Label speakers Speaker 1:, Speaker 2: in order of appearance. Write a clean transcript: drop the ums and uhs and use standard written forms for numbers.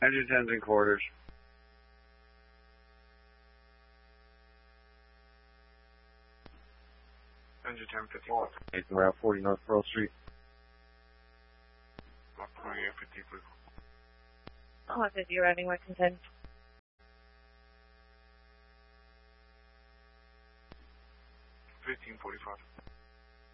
Speaker 1: Engine 10's in quarters.
Speaker 2: Engine 10, 50.
Speaker 1: It's Route 40 North Pearl Street.
Speaker 2: Route 40, 50, please.
Speaker 3: I'll have to be arriving Western 10.
Speaker 2: 1545.